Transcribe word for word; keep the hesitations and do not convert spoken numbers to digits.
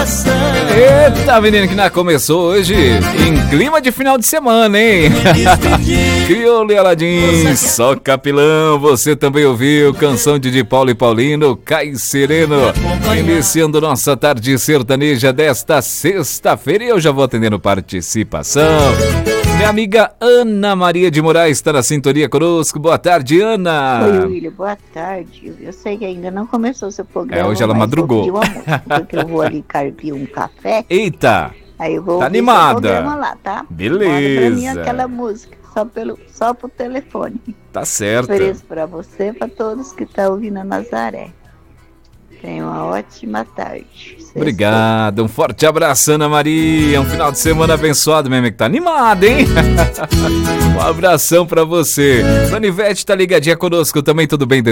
Eita, menino, que não começou hoje em clima de final de semana, hein? Crioulo e Aladim, só capilão. Você também ouviu canção de, de Paulo e Paulino, Cai Sereno, iniciando nossa tarde sertaneja desta sexta-feira. E eu já vou atendendo participação. Minha amiga Ana Maria de Moraes está na sintonia conosco. Boa tarde, Ana. Oi, William, boa tarde. Eu sei que ainda não começou o seu programa. É, hoje ela madrugou. Vou pedir uma música, porque eu vou ali carpir um café. Eita. Aí eu vou tá ouvir animada. seu programa lá, tá? Beleza. Manda pra mim aquela música, só, pelo, só pro telefone. Tá certo. Ofereço pra você e pra todos que estão ouvindo a Nazaré. Tenha uma ótima tarde. Sextou. Obrigado, um forte abraço, Ana Maria. Um final de semana abençoado mesmo, que tá animado, hein? Um abração pra você. Dona Ivete tá ligadinha conosco também, tudo bem?